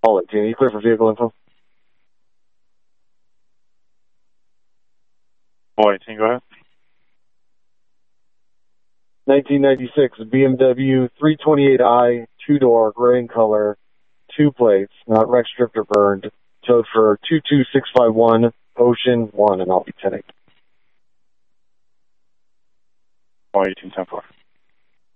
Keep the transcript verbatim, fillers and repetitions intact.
All right, team. You clear for vehicle info? Boy, team, go ahead. nineteen ninety-six B M W three twenty-eight i, two-door, gray in color, two plates, not wrecked, stripped, or burned, towed for two two six five one, Ocean one, and I'll be ten eight. Boy, eighteen ten four.